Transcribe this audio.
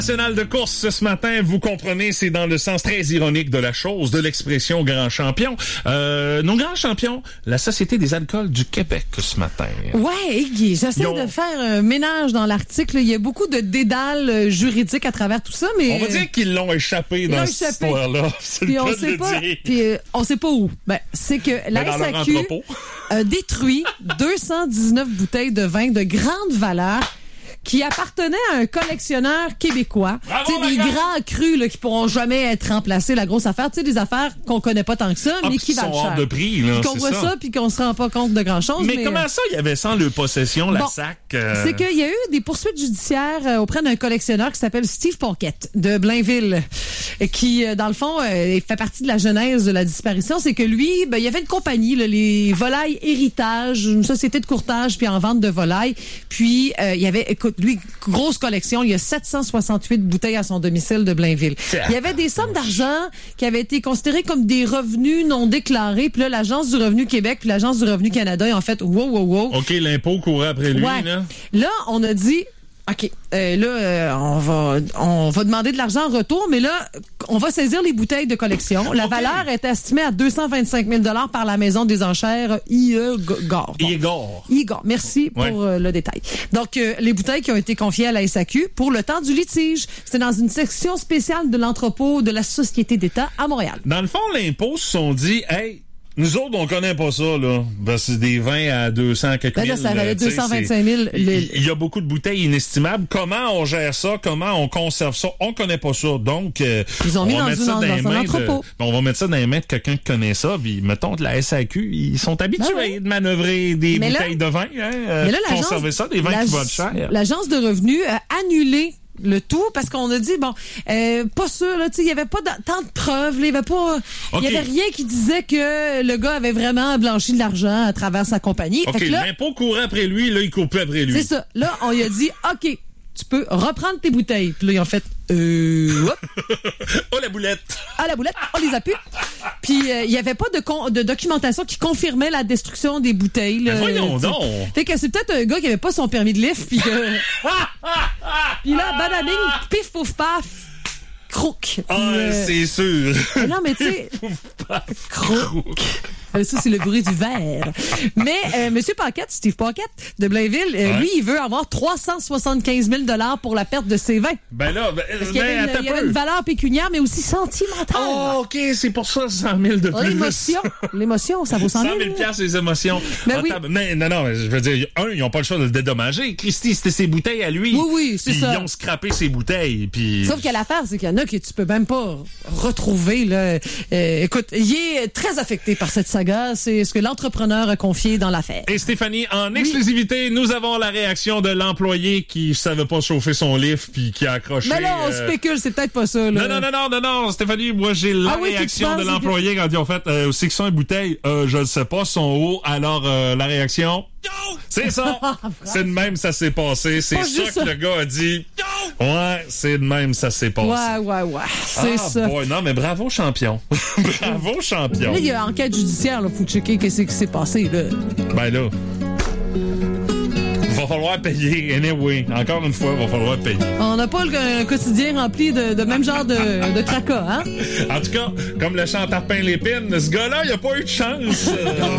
National de course ce matin, vous comprenez, c'est dans le sens très ironique de la chose, de l'expression grand champion. Nos grands champions, la Société des alcools du Québec ce matin. Ouais, Guy, j'essaie de faire un ménage dans l'article. Il y a beaucoup de dédales juridiques à travers tout ça, mais... On va dire qu'ils l'ont échappé dans cette histoire-là. C'est puis le on cas de sait le pas, dire. puis on sait pas où. Ben, c'est que la dans leur SAQ entrepôt. a détruit 219 bouteilles de vin de grande valeur qui appartenait à un collectionneur québécois. Tu sais, des grands crus là, qui pourront jamais être remplacés, la grosse affaire. Tu sais, des affaires qu'on connaît pas tant que ça, mais qui valent cher. Hors de prix, là, puis qu'on voit ça, puis qu'on se rend pas compte de grand-chose. Mais comment ça, il y avait ça en leur possession, la SAC? C'est qu'il y a eu des poursuites judiciaires auprès d'un collectionneur qui s'appelle Steve Paquette de Blainville, qui, dans le fond, fait partie de la genèse de la disparition. C'est que lui, ben, il y avait une compagnie, là, les Volailles Héritage, une société de courtage puis en vente de volailles. Puis, il y avait, écoute, lui, grosse collection, il y a 768 bouteilles à son domicile de Blainville. Il y avait des sommes d'argent qui avaient été considérées comme des revenus non déclarés. Puis là, l'Agence du revenu Québec puis l'Agence du revenu Canada, ils ont fait wow. OK, l'impôt courait après lui, ouais. là. Là, on a dit... OK. On va demander de l'argent en retour, mais là, on va saisir les bouteilles de collection. La valeur est estimée à 225 000 $ par la maison des enchères Igor. Igor, merci pour le détail. Donc, les bouteilles qui ont été confiées à la SAQ pour le temps du litige. C'était dans une section spéciale de l'entrepôt de la Société d'État à Montréal. Dans le fond, l'impôt se sont dit, hey, nous autres, on connaît pas ça, là. Ben, c'est des vins à 200 quelques mille. Là, ça valait 225 000. Il y a beaucoup de bouteilles inestimables. Comment on gère ça? Comment on conserve ça? On connaît pas ça. Donc, ils ont mis dans un entrepôt. On va mettre ça dans les mains de quelqu'un qui connaît ça. Puis, mettons, de la SAQ, ils sont habitués de manœuvrer des bouteilles de vin. Mais là, conserver ça, des vins qui valent cher. L'Agence de revenus a annulé le tout parce qu'on a dit pas sûr là, tu sais, il y avait pas tant de preuves, il y avait pas il y avait rien qui disait que le gars avait vraiment blanchi de l'argent à travers sa compagnie. OK, l'impôt courait après lui, là il court plus après lui. C'est ça. Là, on lui a dit OK, tu peux reprendre tes bouteilles. Puis là, ils ont fait hop. Oh la boulette. Ah la boulette, on les a pu. Puis il y avait pas de documentation qui confirmait la destruction des bouteilles. Là, voyons donc. Fait que c'est peut-être un gars qui avait pas son permis de lift puis que puis là, badabing, pif pouf paf. Croc. C'est sûr. Non, mais tu sais, croc. Ça, c'est le bruit du verre. Mais Monsieur Paquette, Steve Paquette de Blainville, lui, il veut avoir 375 000 $ pour la perte de ses vins. Ben là, parce qu'il y avait une valeur pécuniaire, mais aussi sentimentale. Oh, OK, c'est pour ça 100 000 de plus. L'émotion, ça vaut 100 000. 100 000 les émotions. Ben oui. Mais non, je veux dire, ils n'ont pas le choix de le dédommager. Christy, c'était ses bouteilles à lui. Oui, c'est ça. Ils ont scrappé ses bouteilles. Puis... Sauf que l'affaire, c'est qu'il y en a que tu peux même pas retrouver. Là. Écoute, il est très affecté par cette saga. C'est ce que l'entrepreneur a confié dans l'affaire. Et Stéphanie, en exclusivité, nous avons la réaction de l'employé qui savait pas chauffer son lift puis qui a accroché. Mais là, on spécule, c'est peut-être pas ça. Là. Non, Stéphanie, moi j'ai la réaction de l'employé quand ils ont fait c'est que ça une bouteille, je ne sais pas, son haut. Alors la réaction, c'est ça. C'est de même ça s'est passé. C'est ça que le gars a dit. Ouais, c'est de même ça s'est passé. Ouais. C'est ça. Boy, non, mais bravo champion. Bravo champion. Là, il y a enquête judiciaire, là, faut checker qu'est-ce qui s'est passé là. Ben là. Va falloir payer, anyway. Encore une fois, va falloir payer. On n'a pas un quotidien rempli de même genre de tracas, hein? En tout cas, comme le chant Tarpin Lépine, ce gars-là, il a pas eu de chance.